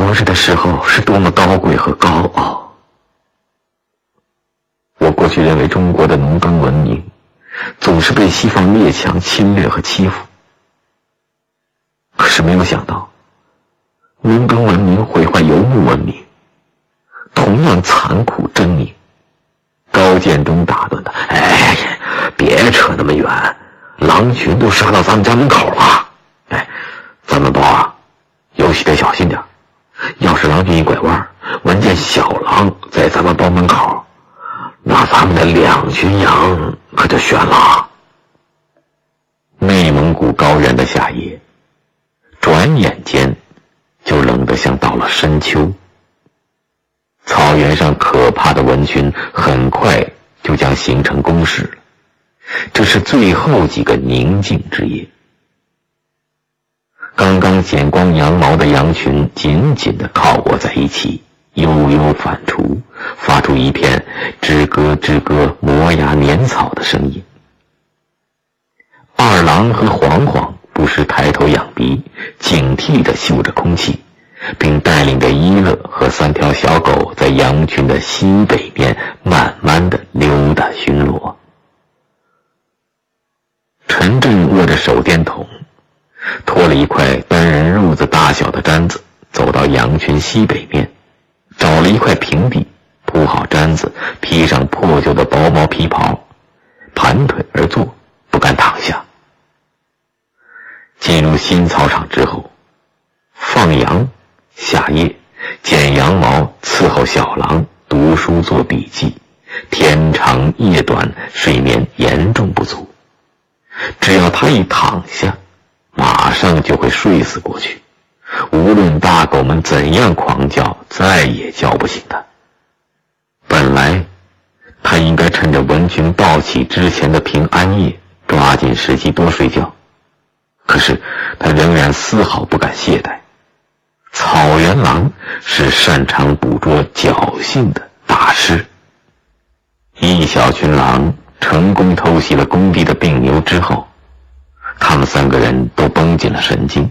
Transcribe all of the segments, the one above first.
活着的时候是多么高贵和高傲。我过去认为中国的农耕文明总是被西方列强侵略和欺负，可是没有想到农耕文明毁坏游牧文明，同样残酷狰狞。高建中打断他：哎，别扯那么远，狼群都杀到咱们家门口了。哎，咱们包啊，尤其得小心点，要是狼群一拐弯，闻见小狼在咱们包门口，那咱们的2群羊可就悬了。内蒙古高原的夏夜，转眼间就冷得像到了深秋。草原上可怕的蚊群很快就将形成攻势了，这是最后几个宁静之夜。刚刚剪光羊毛的羊群紧紧地靠裹在一起，悠悠反刍，发出一片吱咯吱咯磨牙碾草的声音。二郎和黄黄不时抬头仰鼻，警惕地嗅着空气，并带领着一乐和3条小狗在羊群的西北面慢慢地溜达巡逻。陈震握着手电筒，拖了一块单人褥子大小的毡子，走到羊群西北面，找了一块平地，铺好毡子，披上破旧的薄毛皮袍，盘腿而坐，不敢躺下。进入新草场之后，放羊、下夜、剪羊毛，伺候小狼，读书做笔记，天长夜短，睡眠严重不足。只要他一躺下，马上就会睡死过去，无论大狗们怎样狂叫，再也叫不醒他。本来他应该趁着蚊群暴起之前的平安夜，抓紧时机多睡觉，可是他仍然丝毫不敢懈怠。草原狼是擅长捕捉侥幸的大师。一小群狼成功偷袭了工地的病牛之后，他们3个人都绷紧了神经。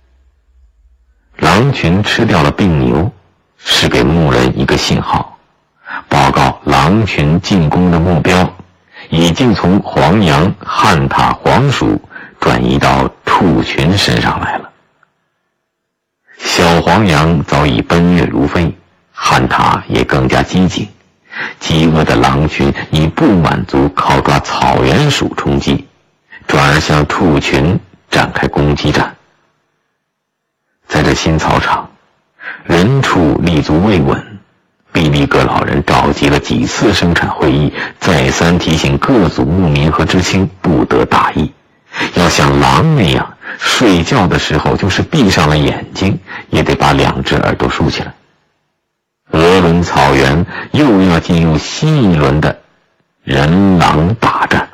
狼群吃掉了病牛，是给牧人一个信号，报告狼群进攻的目标已经从黄羊、旱獭、黄鼠转移到畜群身上来了。小黄羊早已奔跃如飞，旱獭也更加机警，饥饿的狼群已不满足靠抓草原鼠充饥，转而向畜群展开攻击战。在这新草场，人畜立足未稳，毕利各老人召集了几次生产会议，再三提醒各族牧民和知青不得大意，要像狼那样，睡觉的时候就是闭上了眼睛，也得把2只耳朵竖起来。鄂伦草原又要进入新一轮的人狼大战。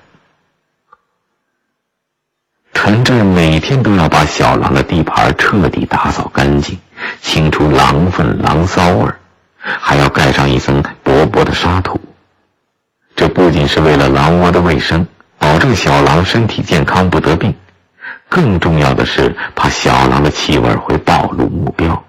陈震每天都要把小狼的地盘彻底打扫干净，清除狼粪狼骚味，还要盖上一层薄薄的沙土。这不仅是为了狼窝的卫生，保证小狼身体健康不得病，更重要的是怕小狼的气味会暴露目标。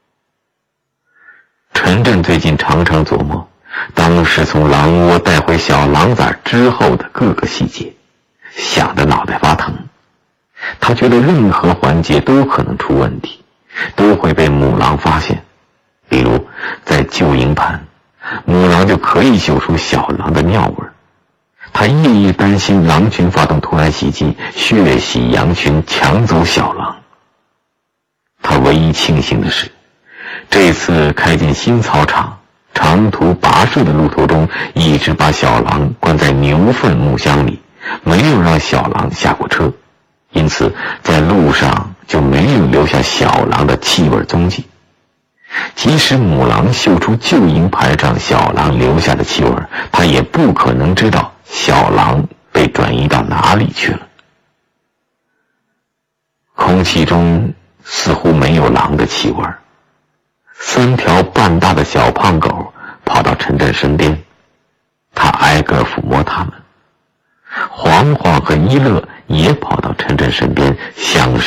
陈震最近常常琢磨当时从狼窝带回小狼崽之后的各个细节，想得脑袋发疼。他觉得任何环节都可能出问题，都会被母狼发现。比如在旧营盘，母狼就可以嗅出小狼的尿味。他夜夜担心狼群发动突然袭击，血洗羊群，抢走小狼。他唯一庆幸的是，这次开进新草场，长途跋涉的路途中，一直把小狼关在牛粪木箱里，没有让小狼下过车，因此在路上就没有留下小狼的气味踪迹。即使母狼嗅出旧营盘上小狼留下的气味，它也不可能知道小狼被转移到哪里去了。空气中似乎没有狼的气味。3条半大的小胖狗跑到陈震身边，他挨个抚摸它们。黄黄和一乐也跑到陈震身边，享